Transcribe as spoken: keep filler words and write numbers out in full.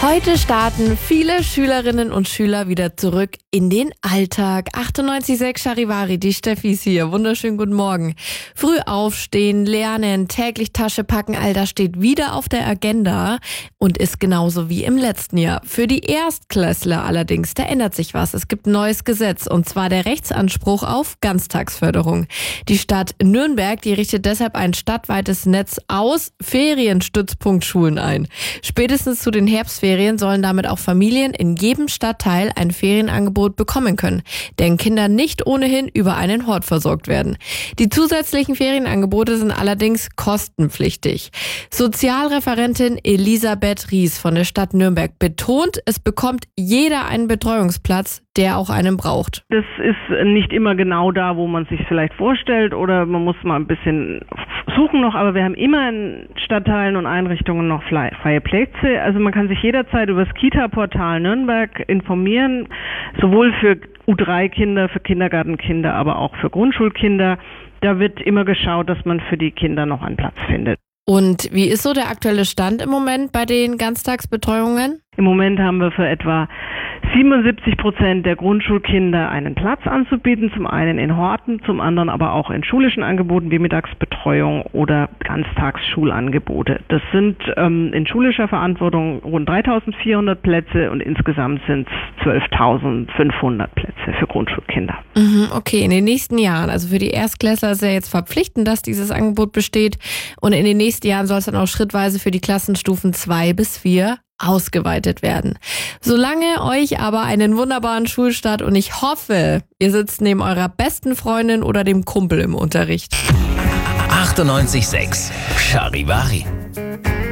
Heute starten viele Schülerinnen und Schüler wieder zurück in den Alltag. achtundneunzig Komma sechs Charivari, die Steffi ist hier. Wunderschönen guten Morgen. Früh aufstehen, lernen, täglich Tasche packen, all das steht wieder auf der Agenda und ist genauso wie im letzten Jahr. Für die Erstklässler allerdings, da ändert sich was. Es gibt ein neues Gesetz und zwar der Rechtsanspruch auf Ganztagsförderung. Die Stadt Nürnberg, die richtet deshalb ein stadtweites Netz aus Ferienstützpunktschulen ein. Spätestens zu den Herbstferien sollen damit auch Familien in jedem Stadtteil ein Ferienangebot bekommen können, denn Kinder nicht ohnehin über einen Hort versorgt werden. Die zusätzlichen Ferienangebote sind allerdings kostenpflichtig. Sozialreferentin Elisabeth Ries von der Stadt Nürnberg betont, es bekommt jeder einen Betreuungsplatz, der auch einen braucht. Das ist nicht immer genau da, wo man sich vielleicht vorstellt, oder man muss mal ein bisschen suchen noch, aber wir haben immer in Stadtteilen und Einrichtungen noch freie Plätze. Also man kann sich jederzeit über das Kita-Portal Nürnberg informieren, sowohl für U drei Kinder, für Kindergartenkinder, aber auch für Grundschulkinder. Da wird immer geschaut, dass man für die Kinder noch einen Platz findet. Und wie ist so der aktuelle Stand im Moment bei den Ganztagsbetreuungen? Im Moment haben wir für etwa siebenundsiebzig Prozent der Grundschulkinder einen Platz anzubieten, zum einen in Horten, zum anderen aber auch in schulischen Angeboten wie Mittagsbetreuung oder Ganztagsschulangebote. Das sind ähm, in schulischer Verantwortung rund dreitausendvierhundert Plätze und insgesamt sind es zwölftausendfünfhundert Plätze für Grundschulkinder. Mhm, okay, in den nächsten Jahren, also für die Erstklässler ist ja jetzt verpflichtend, dass dieses Angebot besteht und in den nächsten Jahren soll es dann auch schrittweise für die Klassenstufen zwei bis vier ausgeweitet werden. Solange euch aber einen wunderbaren Schulstart und ich hoffe, ihr sitzt neben eurer besten Freundin oder dem Kumpel im Unterricht. achtundneunzig Komma sechs Charivari.